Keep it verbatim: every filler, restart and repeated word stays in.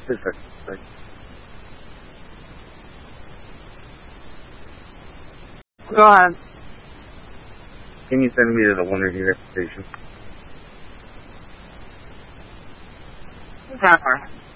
Perfect. Right. Go ahead. Can you send me to the Wonder Unit station? Never.